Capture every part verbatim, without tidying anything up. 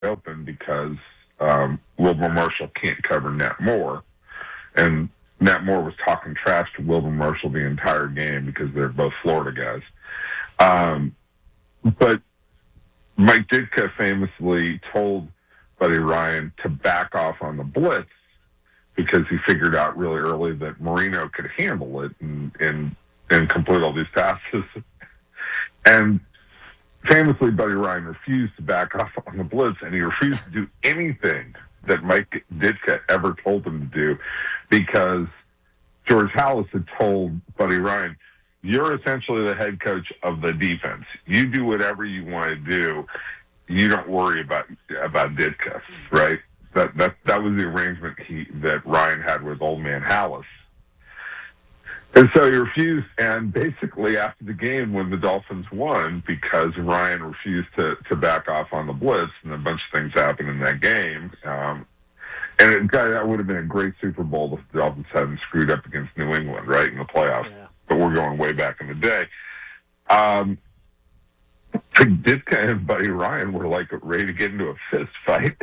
open because um, Wilbur Marshall can't cover Nat Moore. And Nat Moore was talking trash to Wilbur Marshall the entire game because they're both Florida guys. Um, but Mike Ditka famously told Buddy Ryan to back off on the blitz because he figured out really early that Marino could handle it and and, and complete all these passes. And famously, Buddy Ryan refused to back off on the blitz, and he refused to do anything that Mike Ditka ever told him to do because George Halas had told Buddy Ryan, you're essentially the head coach of the defense. You do whatever you want to do. You don't worry about about Ditka, right? That that that was the arrangement he that Ryan had with old man Halas. And so he refused, and basically after the game when the Dolphins won, because Ryan refused to, to back off on the blitz, and a bunch of things happened in that game, um, and it, that would have been a great Super Bowl if the Dolphins hadn't screwed up against New England, right, in the playoffs. Yeah. But we're going way back in the day. Um, Ditka and Buddy Ryan were like ready to get into a fist fight.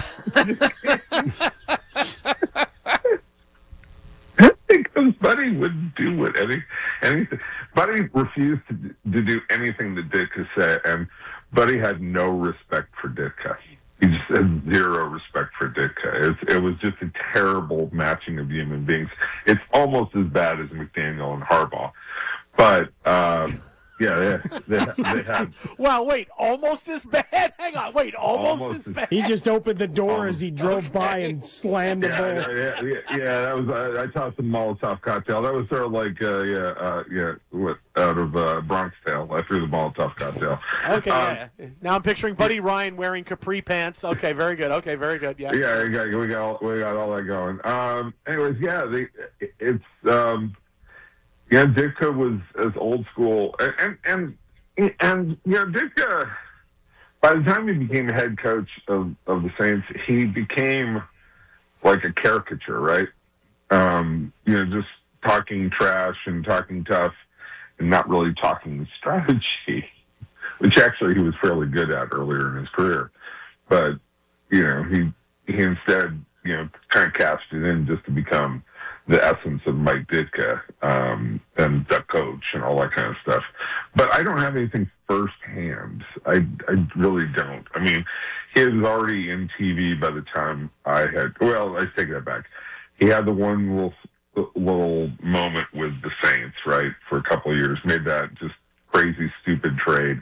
Because Buddy wouldn't do what any anything. Buddy refused to, to do anything that Ditka said, and Buddy had no respect for Ditka. He just had zero respect for Ditka. It, it was just a terrible matching of human beings. It's almost as bad as McDaniel and Harbaugh, but. Um, Yeah, they, they, they had. Wow, wait, almost as bad? Hang on, wait, almost, almost as bad? He just opened the door um, as he drove okay. by and slammed the yeah, ball. Yeah, yeah, yeah, that was. I, I tossed a Molotov cocktail. That was sort of like, uh, yeah, uh, yeah, what out of uh, Bronx Tale. I threw the Molotov cocktail. Okay, um, yeah. Now I'm picturing Buddy Ryan wearing capri pants. Okay, very good. Okay, very good. Yeah. Yeah, we got we got all, we got all that going. Um, anyways, yeah, they, it's. Um, Yeah, Ditka was as old school, and and and, and you know, Ditka. By the time he became head coach of, of the Saints, he became like a caricature, right? Um, you know, just talking trash and talking tough, and not really talking strategy, which actually he was fairly good at earlier in his career. But you know, he he instead you know kind of cast it in just to become the essence of Mike Ditka um, and the coach and all that kind of stuff. But I don't have anything firsthand. I, I really don't. I mean, he was already in T V by the time I had, well, I take that back. He had the one little little moment with the Saints, right, for a couple of years. Made that just crazy, stupid trade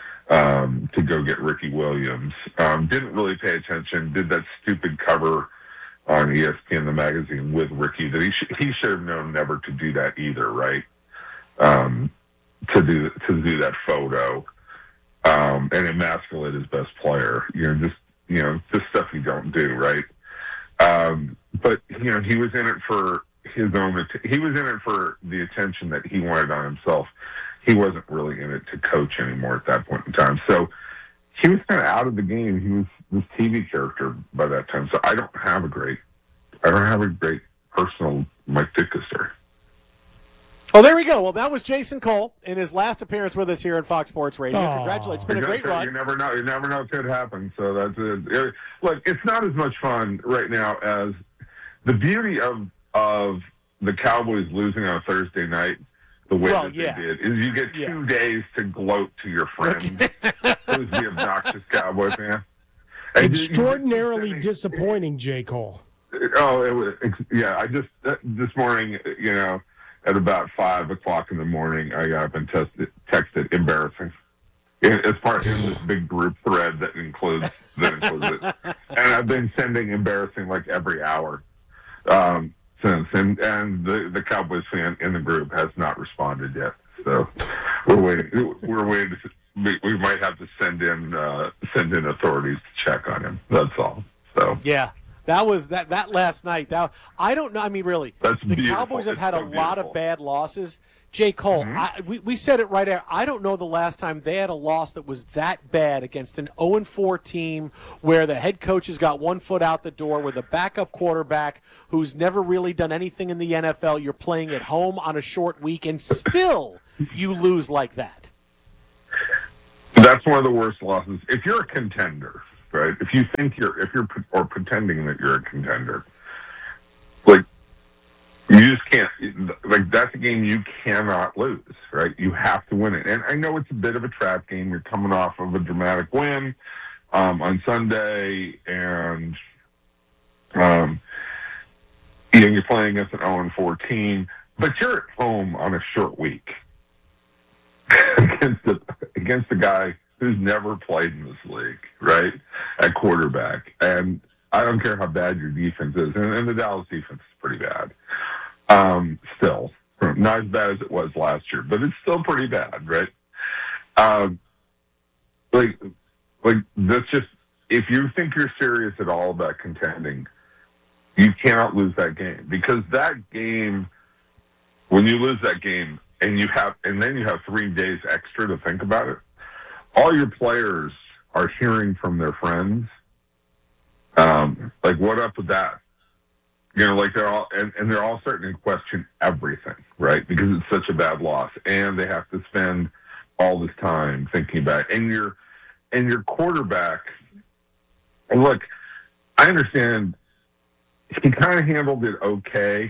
um, to go get Ricky Williams. Um, didn't really pay attention. Did that stupid cover on E S P N, the magazine, with Ricky, that he should he should have known never to do that either, right? Um, to do to do that photo um, and emasculate his best player, you know, just you know, just stuff you don't do, right? Um, but you know, he was in it for his own. He was in it for the attention that he wanted on himself. He wasn't really in it to coach anymore at that point in time. So he was kind of out of the game. He was this T V character by that time. So I don't have a great, I don't have a great personal Mike Ditka story. Oh, there we go. Well, that was Jason Cole in his last appearance with us here at Fox Sports Radio. Aww. Congratulations. It's been a great run. You never know. You never know what could happen. So that's it. Look, it's not as much fun right now as the beauty of of the Cowboys losing on a Thursday night the way well, that yeah. they did is you get two yeah. days to gloat to your friends who's the obnoxious Cowboy fan. And Extraordinarily you, disappointing, J. Cole. Oh, it was, yeah. I just uh, this morning, you know, at about five o'clock in the morning, I got up and tested, texted embarrassing. It's part in this big group thread that includes that includes it, and I've been sending embarrassing like every hour um, since. And and the the Cowboys fan in the group has not responded yet, so we're waiting. We're waiting. To, we, we might have to send in uh, send in authorities to check on him. That's all. So yeah. That was that that last night. That I don't know. I mean, really, That's the beautiful. Cowboys have it's had so a lot beautiful. of bad losses. J. Cole, Mm-hmm. I, we we said it right there. I don't know the last time they had a loss that was that bad against an oh and four team where the head coach has got one foot out the door with a backup quarterback who's never really done anything in the N F L. You're playing at home on a short week, and still you lose like that. That's one of the worst losses. If you're a contender, right? If you think you're, if you're, or pretending that you're a contender, like, you just can't, like, that's a game you cannot lose, right? You have to win it. And I know it's a bit of a trap game. You're coming off of a dramatic win um, on Sunday, and um, you know, you're playing against an oh and four team, but you're at home on a short week against the, against a guy who's never played in this league, right, at quarterback. And I don't care how bad your defense is, and, and the Dallas defense is pretty bad. Um, still, not as bad as it was last year, but it's still pretty bad, right? Um, like, like that's just, if you think you're serious at all about contending, you cannot lose that game, because that game, when you lose that game, and you have, and then you have three days extra to think about it, all your players are hearing from their friends, um, like, what up with that? You know, like they're all, and, and they're all starting to question everything, right? Because it's such a bad loss, and they have to spend all this time thinking about it. And your, and your quarterback, and look, I understand he kind of handled it okay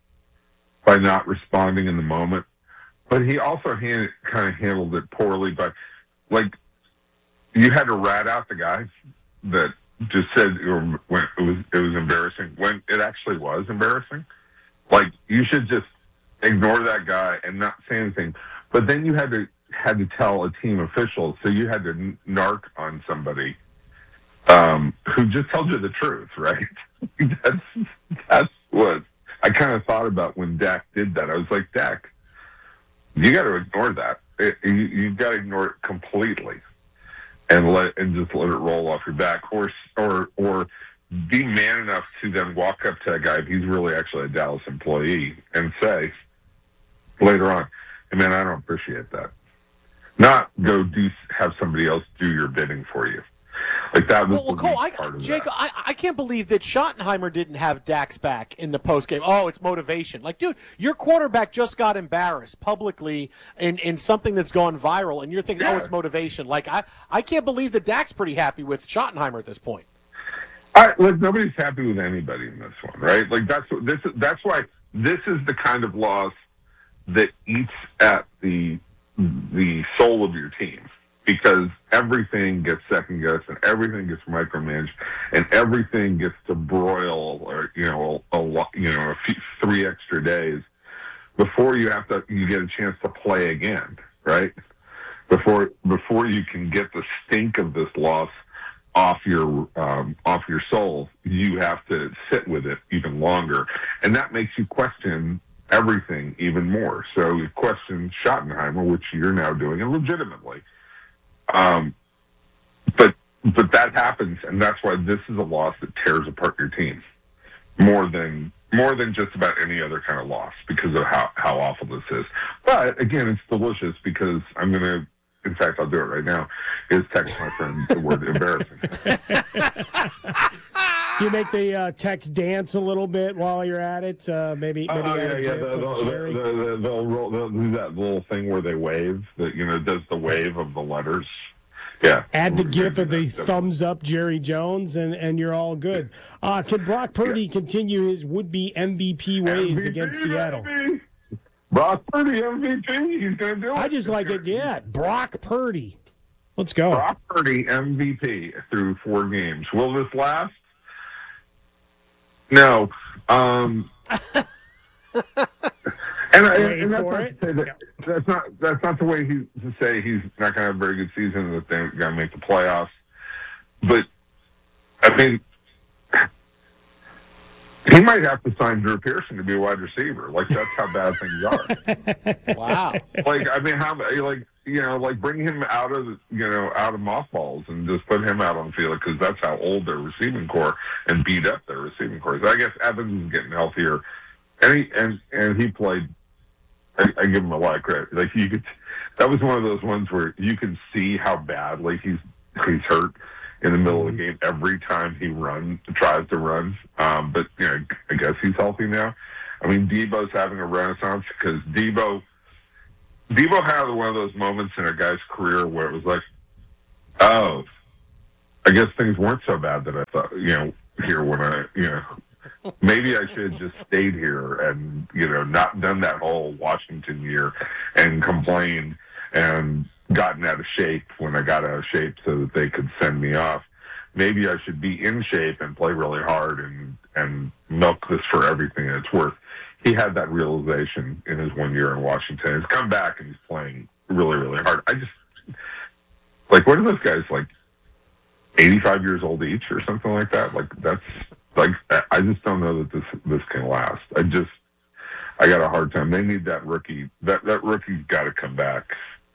by not responding in the moment, but he also hand, kind of handled it poorly by, like, you had to rat out the guy that just said it was it was embarrassing when it actually was embarrassing. Like, you should just ignore that guy and not say anything. But then you had to had to tell a team official, so you had to narc on somebody um, who just told you the truth, right? that's that's what I kind of thought about when Dak did that. I was like, Dak, you got to ignore that. It, you you got to ignore it completely. And let and just let it roll off your back, or or or be man enough to then walk up to a guy if he's really actually a Dallas employee and say later on, "Hey man, I don't appreciate that." Not go do have somebody else do your bidding for you. Like that was well, well, the Cole, I, part of Jacob, that. I, I can't believe that Schottenheimer didn't have Dak's back in the postgame. Oh, it's motivation. Like, dude, your quarterback just got embarrassed publicly in, in something that's gone viral, and you're thinking, Yeah. oh, it's motivation. Like, I, I can't believe that Dak's pretty happy with Schottenheimer at this point. I, look, nobody's happy with anybody in this one, right? Like that's this. That's why this is the kind of loss that eats at the the soul of your team, because everything gets second guessed and everything gets micromanaged and everything gets to broil, or you know, a, a you know, a few, three extra days before you have to you get a chance to play again, right? Before before you can get the stink of this loss off your um, off your soul, you have to sit with it even longer, and that makes you question everything even more. So you question Schottenheimer, which you're now doing, and legitimately. Um, but but that happens, and that's why this is a loss that tears apart your team more than more than just about any other kind of loss, because of how how awful this is. But again, it's delicious, because I'm gonna. In fact, I'll do it right now, is text my friend the word embarrassing. Do you make the uh, text dance a little bit while you're at it? Uh, maybe maybe Oh, add yeah, a yeah. gif They'll, of they'll, Jerry. they'll, they'll, roll, they'll do that little thing where they wave, that, you know, does the wave of the letters. Yeah. Add the We're gif gonna of do the that, thumbs up Jerry Jones, and, and you're all good. Uh, can Brock Purdy Yeah. continue his would-be M V P ways M V P, against Seattle? baby. Brock Purdy, M V P. He's going to do it. I just like it. Yeah, Brock Purdy. Let's go. Brock Purdy, M V P through four games. Will this last? No. Um, and, I, and that's, for not it. to say that, that's not that's not the way he to say he's not going to have a very good season, that they're going to make the playoffs. But I mean, he might have to sign Drew Pearson to be a wide receiver. Like, that's how bad things are. Wow. Like, I mean, how like you know, like bring him out of you know out of mothballs and just put him out on the field, because that's how old their receiving core and beat up their receiving core. I guess Evans is getting healthier, and he and and he played. I, I give him a lot of credit. Like, you could, that was one of those ones where you can see how badly he's he's hurt in the middle of the game every time he runs, tries to run. Um, but you know, I guess he's healthy now. I mean, Debo's having a renaissance, because Debo. Debo had one of those moments in a guy's career where it was like, oh, I guess things weren't so bad that I thought, you know, here when I, you know, maybe I should have just stayed here and, you know, not done that whole Washington year and complained and gotten out of shape when I got out of shape so that they could send me off. Maybe I should be in shape and play really hard and, and milk this for everything it's worth. He had that realization in his one year in Washington. He's come back and he's playing really, really hard. I just, like, what are those guys, like, eighty-five years old each or something like that? Like, that's, like, I just don't know that this this can last. I just, I got a hard time. They need that rookie. That, that rookie's got to come back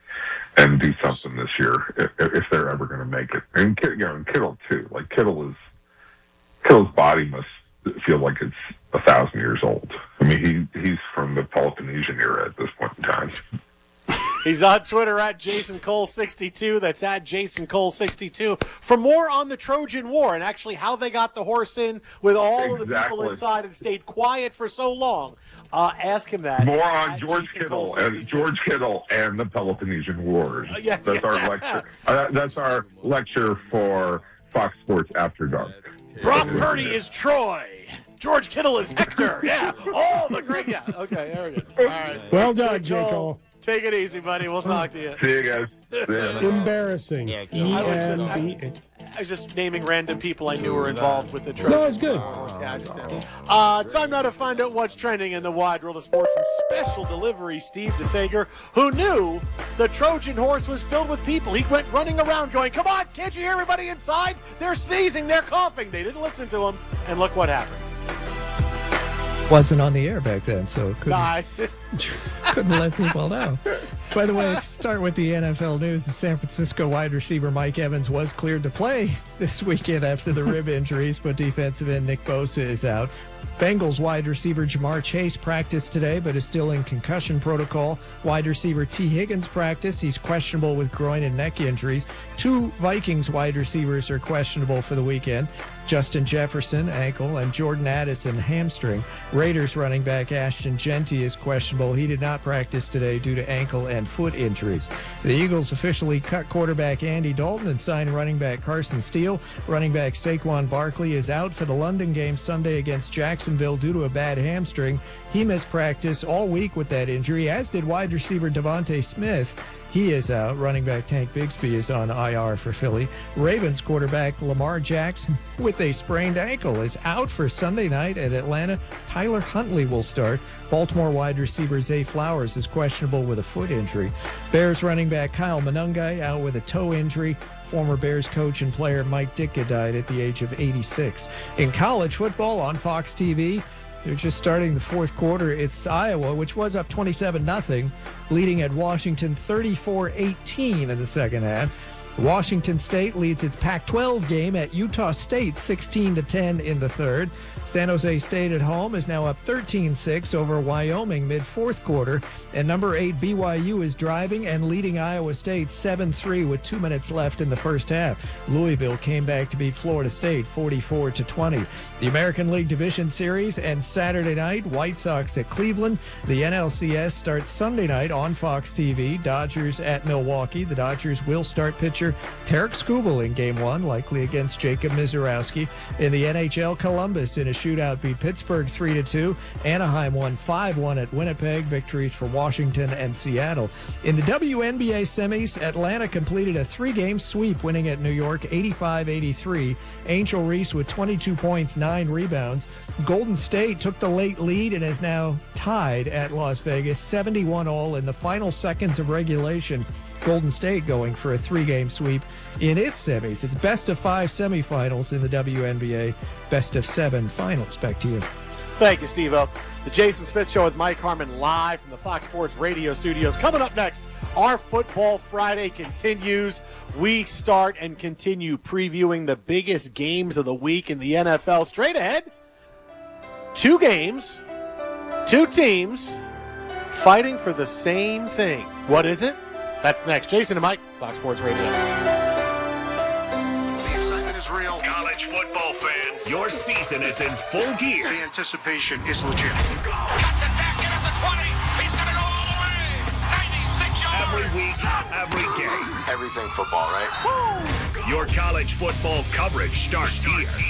and do something this year if, if they're ever going to make it. And, you know, and Kittle, too. Like, Kittle is, Kittle's body must feel like it's a thousand years old. I mean, he he's from the Peloponnesian era at this point in time. He's on Twitter at Jason Cole sixty-two. That's at Jason Cole sixty-two. For more on the Trojan War and actually how they got the horse in with all exactly. of the people inside and stayed quiet for so long, uh, ask him that. More on George Kittle and George Kittle and the Peloponnesian Wars. Uh, yeah, that's yeah. our lecture. Uh, that's our lecture for Fox Sports After Dark. Brock Purdy is Troy. George Kittle is Hector. Yeah, all the great. Yeah, okay, there we go. All right. Well done, J. Cole. Take it easy, buddy. We'll talk to you. See you guys. See you. Embarrassing. Yeah, I, was just, I, I was just naming random people I knew were involved with the Trojan. No, it's good. Yeah, I just did. Uh, time now to find out what's trending in the wide world of sports from Special Delivery Steve DeSager, who knew the Trojan horse was filled with people. He went running around going, come on, can't you hear everybody inside? They're sneezing, they're coughing. They didn't listen to him, and look what happened. Wasn't on the air back then, so couldn't, nah. couldn't let people know. By the way, let's start with the N F L news. The San Francisco wide receiver Mike Evans was cleared to play this weekend after the rib injuries, but defensive end Nick Bosa is out. Bengals wide receiver Jamar Chase practiced today, but is still in concussion protocol. Wide receiver T. Higgins practiced. He's questionable with groin and neck injuries. Two Vikings wide receivers are questionable for the weekend. Justin Jefferson, ankle, and Jordan Addison, hamstring. Raiders running back Ashton Jeanty is questionable. He did not practice today due to ankle and foot injuries. The Eagles officially cut quarterback Andy Dalton and signed running back Carson Steele. Running back Saquon Barkley is out for the London game Sunday against Jacksonville due to a bad hamstring. He missed practice all week with that injury, as did wide receiver Devontae Smith. He is out. Running back Tank Bigsby is on I R for Philly. Ravens quarterback Lamar Jackson with a sprained ankle is out for Sunday night at Atlanta. Tyler Huntley will start. Baltimore wide receiver Zay Flowers is questionable with a foot injury. Bears running back Kyle Monangai out with a toe injury. Former Bears coach and player Mike Ditka died at the age of eighty-six. In college football on Fox T V, they're just starting the fourth quarter. It's Iowa, which was up twenty-seven nothing, leading at Washington thirty-four eighteen in the second half. Washington State leads its Pac twelve game at Utah State sixteen to ten in the third. San Jose State at home is now up thirteen six over Wyoming mid-fourth quarter. And number eight B Y U is driving and leading Iowa State seven three with two minutes left in the first half. Louisville came back to beat Florida State forty-four to twenty. The American League Division Series and Saturday night, White Sox at Cleveland. The N L C S starts Sunday night on Fox T V. Dodgers at Milwaukee. The Dodgers will start pitcher Tarek Skubal in game one, likely against Jacob Mizorowski. In the N H L, Columbus in a shootout beat Pittsburgh three to two. Anaheim won five one at Winnipeg. Victories for Washington and Seattle. In the W N B A semis, Atlanta completed a three-game sweep, winning at New York eighty-five eighty-three. Angel Reese with twenty-two points, nine rebounds. Golden State took the late lead and is now tied at Las Vegas, seventy-one all in the final seconds of regulation. Golden State going for a three-game sweep in its semis. It's best of five semifinals in the W N B A, best of seven finals. Back to you. Thank you, Steve-O. The Jason Smith Show with Mike Harmon live from the Fox Sports Radio studios. Coming up next, our Football Friday continues. We start and continue previewing the biggest games of the week in the N F L. Straight ahead, two games, two teams fighting for the same thing. What is it? That's next. Jason and Mike, Fox Sports Radio. The excitement is real. College football fans, your season is in full gear. The anticipation is legit. Cuts it back in at the twenty. He's going to go all the way. ninety-six yards. Every week, every game. everything football, right? Your college football coverage starts here.